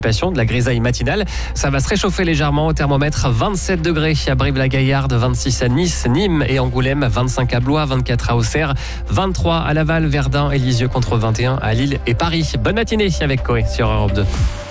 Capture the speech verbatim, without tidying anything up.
De la grisaille matinale, ça va se réchauffer légèrement au thermomètre. vingt-sept degrés à Brive-la-Gaillarde, vingt-six à Nice, Nîmes et Angoulême, vingt-cinq à Blois, vingt-quatre à Auxerre, vingt-trois à Laval, Verdun et Lisieux contre vingt et un à Lille et Paris. Bonne matinée avec Coé sur Europe deux.